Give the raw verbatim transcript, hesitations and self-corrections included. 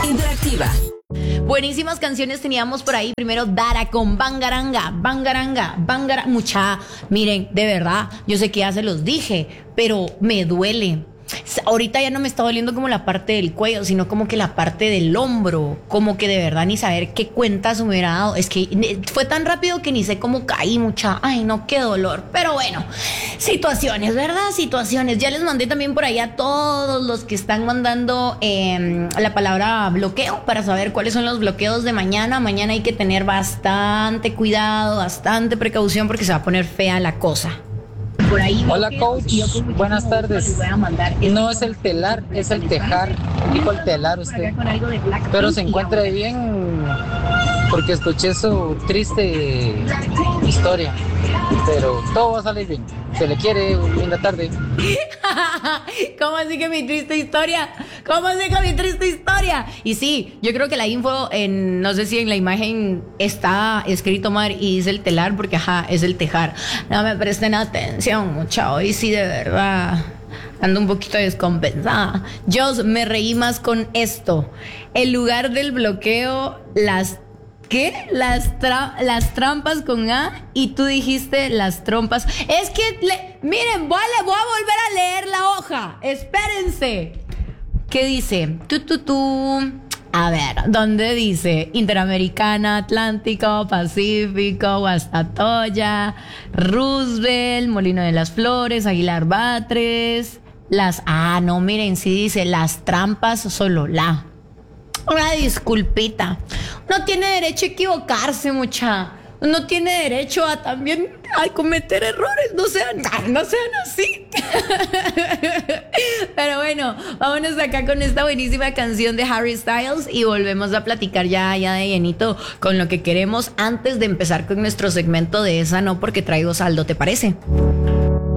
interactiva. Buenísimas canciones teníamos por ahí. Primero Dara con Bangaranga, Bangaranga, Bangaranga. Mucha, miren, de verdad, yo sé que ya se los dije, pero me duele. Ahorita ya no me está doliendo como la parte del cuello, sino como que la parte del hombro. Como que de verdad ni saber qué cuentas me hubiera dado. Es que fue tan rápido que ni sé cómo caí, mucha. Ay, no, qué dolor. Pero bueno, situaciones, ¿verdad? Situaciones. Ya les mandé también por ahí a todos los que están mandando eh, la palabra bloqueo para saber cuáles son los bloqueos de mañana. Mañana hay que tener bastante cuidado, bastante precaución porque se va a poner fea la cosa. Por ahí. Hola coach, buenas tardes. No es el telar, es el tejar. Dijo el telar usted. Pero se encuentra bien porque escuché su triste historia. Pero todo va a salir bien. Se le quiere, linda tarde. ¿Cómo así que mi triste historia? ¿Cómo así que mi triste historia? Y sí, yo creo que la info, en, no sé si en la imagen está escrito mal y dice el telar, porque ajá, es el tejar. No me presten atención, mucha. Hoy sí, de verdad, ando un poquito descompensada. Yo me reí más con esto. En lugar del bloqueo, las ¿Qué? Las, tra- las trampas con A y tú dijiste las trompas. Es que, le- miren, voy a, voy a volver a leer la hoja. Espérense. ¿Qué dice? Tú, tú, tú. A ver, ¿dónde dice? Interamericana, Atlántico, Pacífico, Guastatoya, Roosevelt, Molino de las Flores, Aguilar Batres. Las... Ah, no, miren, sí dice las trampas, solo la. Una disculpita. No tiene derecho a equivocarse, mucha. No tiene derecho a también a cometer errores. No sean, no sean así. Pero bueno, vámonos acá con esta buenísima canción de Harry Styles y volvemos a platicar ya, ya de llenito con lo que queremos antes de empezar con nuestro segmento de Esa No Porque Traigo Saldo, ¿te parece?